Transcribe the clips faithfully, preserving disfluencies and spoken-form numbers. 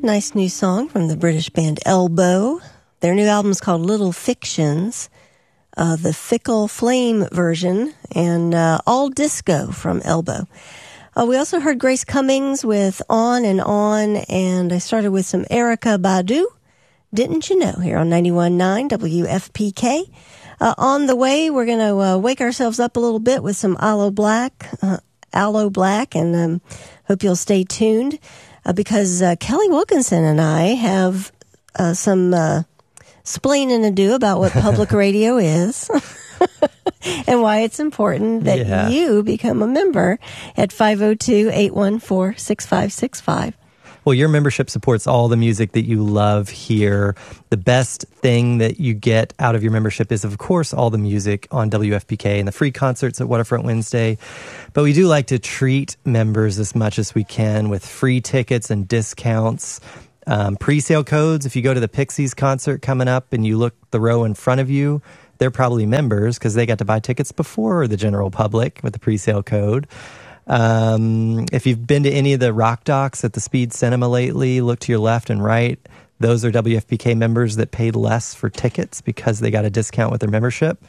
Nice new song from the British band Elbow. Their new album is called Little Fictions, uh, the Fickle Flame version, and uh, All Disco from Elbow. Uh, we also heard Grace Cummings with On and On, and I started with some Erykah Badu, Didn't You Know, here on ninety-one point nine W F P K. Uh, on the way, we're going to uh, wake ourselves up a little bit with some Aloe Black, uh, Aloe Black, and um, hope you'll stay tuned. Uh, because uh, Kelly Wilkinson and I have uh, some uh, splaining to do about what public radio is and why it's important that yeah. you become a member at five oh two, eight one four, six five six five. Well, your membership supports all the music that you love here. The best thing that you get out of your membership is, of course, all the music on W F P K and the free concerts at Waterfront Wednesday. But we do like to treat members as much as we can with free tickets and discounts, um, pre-sale codes. If you go to the Pixies concert coming up and you look the row in front of you, they're probably members because they got to buy tickets before the general public with the pre-sale code. Um, if you've been to any of the rock docs at the Speed Cinema lately, look to your left and right. Those are W F P K members that paid less for tickets because they got a discount with their membership.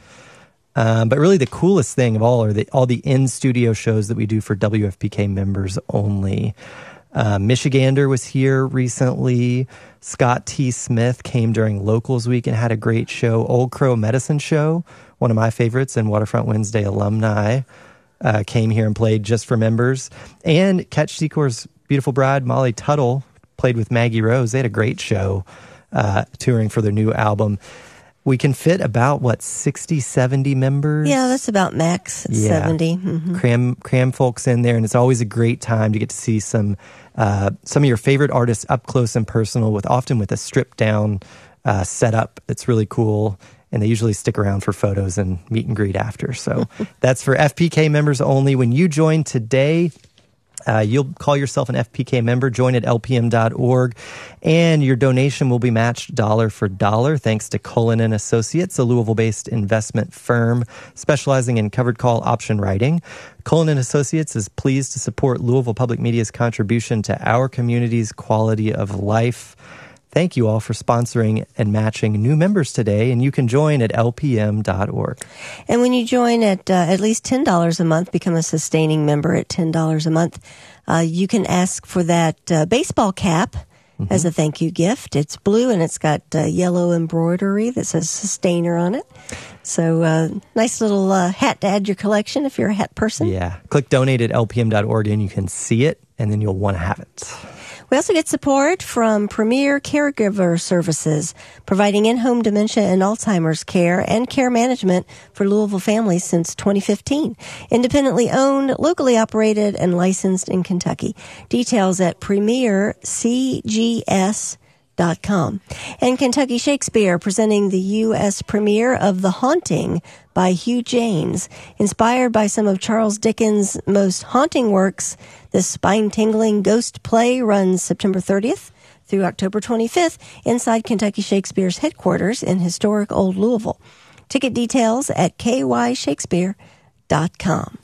Um, but really the coolest thing of all are the, all the in-studio shows that we do for W F P K members only. Uh, Michigander was here recently. Scott T. Smith came during Locals Week and had a great show. Old Crow Medicine Show, one of my favorites, and Waterfront Wednesday alumni. Uh, came here and played just for members. And Catch Secor's beautiful bride, Molly Tuttle, played with Maggie Rose. They had a great show uh, touring for their new album. We can fit about, what, sixty, seventy members? Yeah, that's about max, yeah. seventy. Mm-hmm. Cram, cram folks in there, and it's always a great time to get to see some uh, some of your favorite artists up close and personal, with often with a stripped-down uh, setup that's really cool. And they usually stick around for photos and meet and greet after. So that's for F P K members only. When you join today, uh, you'll call yourself an F P K member. Join at L P M dot org. And your donation will be matched dollar for dollar thanks to Cullen and Associates, a Louisville-based investment firm specializing in covered call option writing. Cullen and Associates is pleased to support Louisville Public Media's contribution to our community's quality of life. Thank you all for sponsoring and matching new members today, and you can join at L P M dot org. And when you join at uh, at least ten dollars a month, become a sustaining member at ten dollars a month, uh, you can ask for that uh, baseball cap mm-hmm. as a thank you gift. It's blue and it's got uh, yellow embroidery that says Sustainer on it. So uh, nice little uh, hat to add your collection if you're a hat person. Yeah. Click donate at L P M dot org and you can see it, and then you'll want to have it. We also get support from Premier Caregiver Services, providing in-home dementia and Alzheimer's care and care management for Louisville families since twenty fifteen. Independently owned, locally operated, and licensed in Kentucky. Details at premier c g s dot com. And Kentucky Shakespeare presenting the U S premiere of The Haunting by Hugh James. Inspired by some of Charles Dickens' most haunting works, this spine-tingling ghost play runs September thirtieth through October twenty-fifth inside Kentucky Shakespeare's headquarters in historic Old Louisville. Ticket details at k y shakespeare dot com.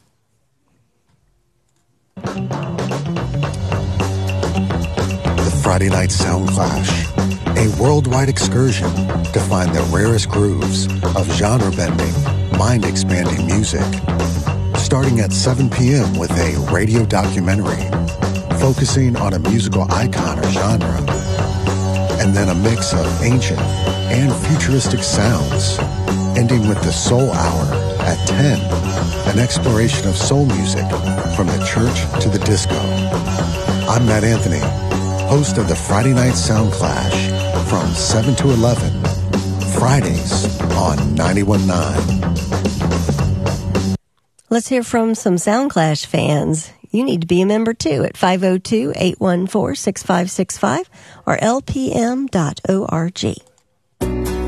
The Friday Night Sound Clash, a worldwide excursion to find the rarest grooves of genre-bending, mind-expanding music. Starting at seven p.m. with a radio documentary focusing on a musical icon or genre, and then a mix of ancient and futuristic sounds, ending with the Soul Hour at ten, an exploration of soul music from the church to the disco. I'm Matt Anthony, host of the Friday Night Sound Clash from seven to eleven, Fridays on ninety-one point nine. Let's hear from some Soundclash fans. You need to be a member too at five oh two, eight one four, six five six five or L P M dot org.